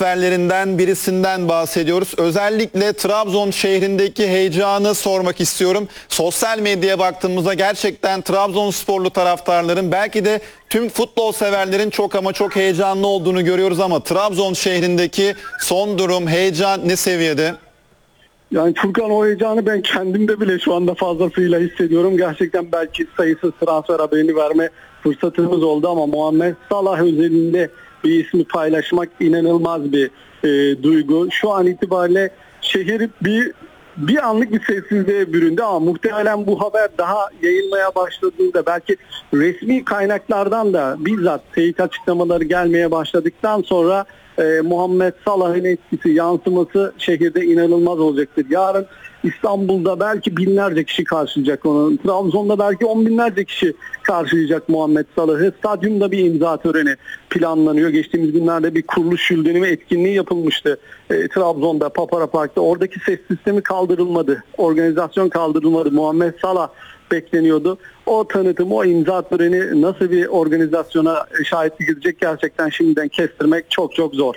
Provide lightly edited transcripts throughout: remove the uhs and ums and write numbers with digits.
transferlerinden birisinden bahsediyoruz. Özellikle Trabzon şehrindeki heyecanı sormak istiyorum. Sosyal medyaya baktığımızda gerçekten Trabzonsporlu taraftarların, belki de tüm futbol severlerin çok ama çok heyecanlı olduğunu görüyoruz ama Trabzon şehrindeki son durum, heyecan ne seviyede? Yani Furkan, o heyecanı ben kendimde bile şu anda fazlasıyla hissediyorum. Gerçekten belki sayısız transfer haberini verme fırsatımız oldu ama Muhammed Salah özelinde bir ismi paylaşmak inanılmaz bir duygu. Şu an itibariyle şehir bir anlık bir sessizliğe büründü ama muhtemelen bu haber daha yayılmaya başladığında, belki resmi kaynaklardan da bizzat teyit açıklamaları gelmeye başladıktan sonra Muhammed Salah'ın etkisi, yansıması şehirde inanılmaz olacaktır. Yarın İstanbul'da belki binlerce kişi karşılayacak onu. Trabzon'da belki on binlerce kişi karşılayacak Muhammed Salah'ı. Stadyumda bir imza töreni planlanıyor. Geçtiğimiz günlerde bir kuruluş yıldönümü etkinliği yapılmıştı Trabzon'da, Papara Park'ta. Oradaki ses sistemi kaldırılmadı. Organizasyon kaldırılmadı. Muhammed Salah bekleniyordu. O tanıtım, o imza töreni nasıl bir organizasyona şahitlik edecek gerçekten şimdiden kestirmek çok çok zor.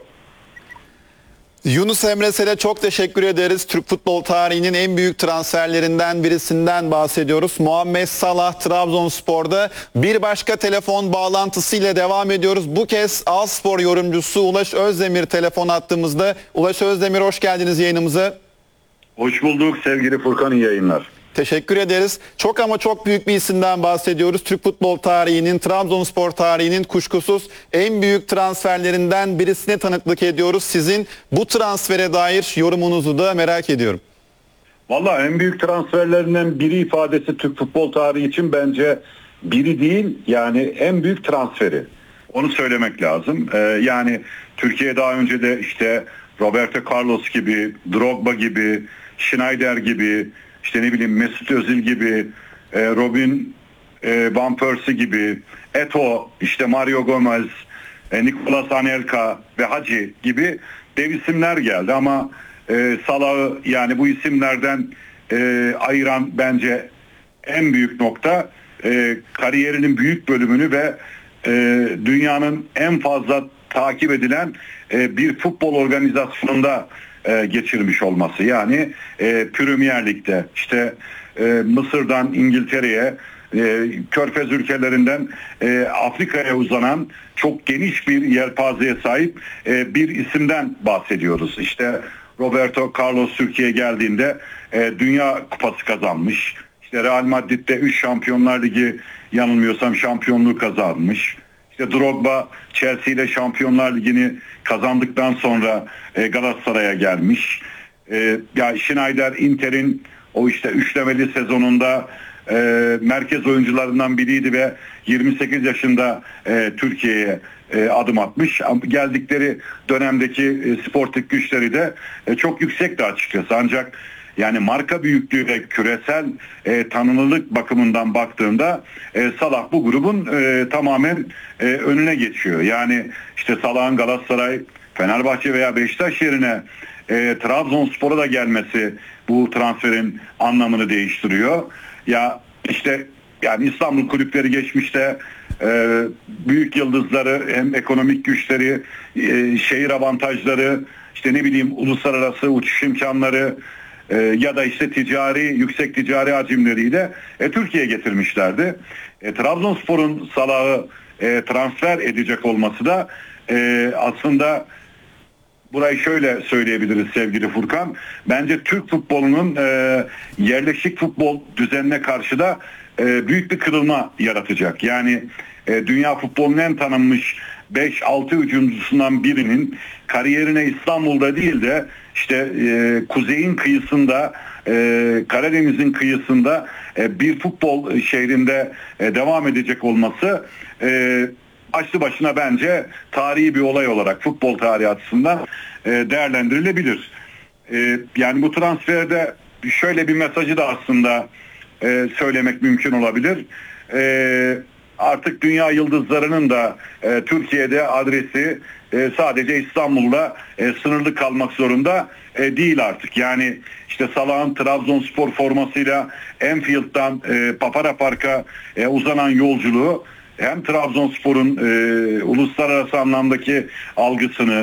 Yunus Emre Sel'e çok teşekkür ederiz. Türk futbol tarihinin en büyük transferlerinden birisinden bahsediyoruz. Muhammed Salah Trabzonspor'da. Bir başka telefon bağlantısıyla devam ediyoruz. Bu kez Alspor yorumcusu Ulaş Özdemir telefon attığımızda. Ulaş Özdemir, hoş geldiniz yayınımıza. Hoş bulduk sevgili Furkan, iyi yayınlar. Teşekkür ederiz. Çok ama çok büyük bir isimden bahsediyoruz. Türk futbol tarihinin, Trabzonspor tarihinin kuşkusuz en büyük transferlerinden birisine tanıklık ediyoruz. Sizin bu transfere dair yorumunuzu da merak ediyorum. Vallahi en büyük transferlerinden biri ifadesi Türk futbol tarihi için bence biri değil, yani en büyük transferi. Onu söylemek lazım. Yani Türkiye daha önce de işte Roberto Carlos gibi, Drogba gibi, Schneider gibi, İşte ne bileyim Mesut Özil gibi, Robin Van Persie gibi, Eto'o, işte Mario Gomez, Nicolas Anelka ve Hacı gibi dev isimler geldi ama Salah'ı, yani bu isimlerden ayıran bence en büyük nokta kariyerinin büyük bölümünü ve dünyanın en fazla takip edilen bir futbol organizasyonunda geçirmiş olması. Yani Premier Lig'de, işte Mısır'dan İngiltere'ye, Körfez ülkelerinden Afrika'ya uzanan çok geniş bir yelpazeye sahip bir isimden bahsediyoruz. İşte Roberto Carlos Türkiye'ye geldiğinde Dünya Kupası kazanmış. İşte Real Madrid'de 3 Şampiyonlar Ligi, yanılmıyorsam, şampiyonluğu kazanmış. İşte Drogba Chelsea ile Şampiyonlar Ligi'ni kazandıktan sonra Galatasaray'a gelmiş. Ya Schneider Inter'in o işte üçlemeli sezonunda merkez oyuncularından biriydi ve 28 yaşında Türkiye'ye adım atmış. Geldikleri dönemdeki sportif güçleri de çok yüksekti açıkçası. Ancak yani marka büyüklüğü ve küresel tanınırlık bakımından baktığında Salah bu grubun tamamen önüne geçiyor. Yani işte Salah'ın Galatasaray, Fenerbahçe veya Beşiktaş yerine Trabzonspor'a da gelmesi bu transferin anlamını değiştiriyor. Ya işte yani İstanbul kulüpleri geçmişte büyük yıldızları, hem ekonomik güçleri, şehir avantajları, işte ne bileyim uluslararası uçuş imkanları ya da işte yüksek ticari hacimleriyle Türkiye'ye getirmişlerdi. Trabzonspor'un Salah'ı transfer edecek olması da aslında, burayı şöyle söyleyebiliriz sevgili Furkan. Bence Türk futbolunun yerleşik futbol düzenine karşı da büyük bir kırılma yaratacak. Yani dünya futbolunun en tanınmış 5-6 hücumcusundan birinin kariyerine İstanbul'da değil de işte kuzeyin kıyısında, Karadeniz'in kıyısında bir futbol şehrinde devam edecek olması başlı başına bence tarihi bir olay olarak futbol tarihi açısından değerlendirilebilir. Yani bu transferde şöyle bir mesajı da aslında söylemek mümkün olabilir. Artık dünya yıldızlarının da Türkiye'de adresi sadece İstanbul'da sınırlı kalmak zorunda değil artık. Yani işte Salah'ın Trabzonspor formasıyla Enfield'dan Papara Park'a uzanan yolculuğu hem Trabzonspor'un uluslararası anlamdaki algısını,